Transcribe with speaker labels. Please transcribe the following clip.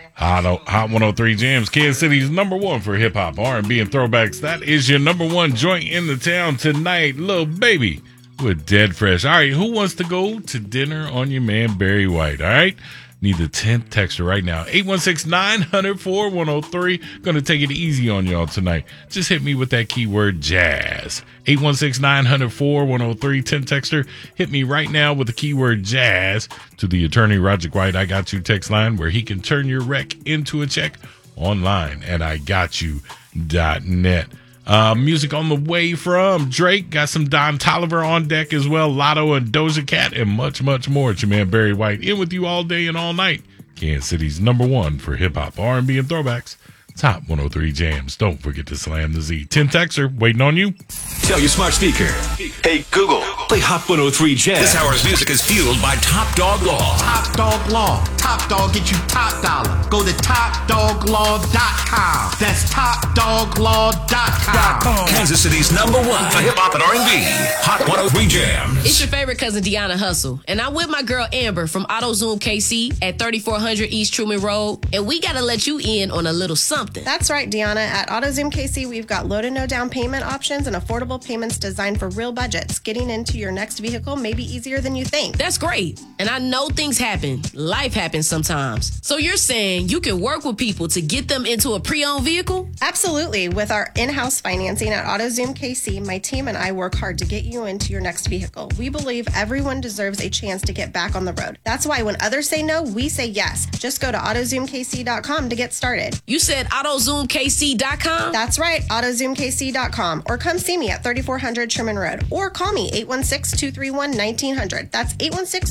Speaker 1: Hot 103 Jams, Kansas City's number one for hip hop, R&B, and throwbacks. That is your number one joint in the town tonight, Lil Baby with Dead Fresh. All right, who wants to go to dinner on your man Barry White? All right, need the 10th texter right now. 816-900-4103. Gonna take it easy on y'all tonight. Just hit me with that keyword jazz. 816-900-4103. 10 texter. Hit me right now with the keyword jazz to the attorney Roger White I Got You text line, where he can turn your wreck into a check online at IGotYou.net. Music on the way from Drake. Got some Don Toliver on deck as well. Lotto and Doja Cat and much, much more. It's your man Barry White in with you all day and all night. Kansas City's number one for hip-hop, R&B, and throwbacks. Top 103 Jams. Don't forget to slam the Z. 10 texter waiting on you.
Speaker 2: Tell your smart speaker,
Speaker 3: Hey, Google.
Speaker 2: play Hot 103 Jams.
Speaker 3: This hour's music is fueled by Top Dog Law.
Speaker 4: Top Dog Law. Top Dog get you top dollar. Go to TopDogLaw.com. That's TopDogLaw.com.
Speaker 3: Kansas City's number one for hip-hop and R&B. Hot 103 Jams.
Speaker 5: It's your favorite cousin, Deanna Hustle, and I'm with my girl Amber from AutoZoom KC at 3400 East Truman Road, and we got to let you in on a little something.
Speaker 6: That's right, Deanna. At AutoZoom KC, we've got low to no down payment options and affordable payments designed for real budgets. Getting into your next vehicle may be easier than you think.
Speaker 5: That's great. And I know things happen. Life happens sometimes. So you're saying you can work with people to get them into a pre-owned vehicle?
Speaker 6: Absolutely. With our in-house financing at AutoZoom KC, my team and I work hard to get you into your next vehicle. We believe everyone deserves a chance to get back on the road. That's why when others say no, we say yes. Just go to AutoZoomKC.com to get started.
Speaker 5: You said AutoZoomKC.com?
Speaker 6: That's right, AutoZoomKC.com. Or come see me at 3400 Sherman Road. Or call me 816-231-1900. That's 816